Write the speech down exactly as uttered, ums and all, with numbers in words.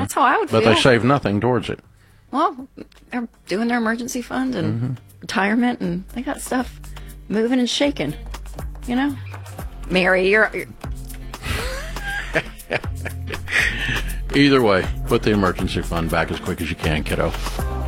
That's how I would But feel. they save nothing towards it. Well, they're doing their emergency fund and mm-hmm. retirement, and they got stuff moving and shaking. You know? Mary, you're... you're... Either way, put the emergency fund back as quick as you can, kiddo.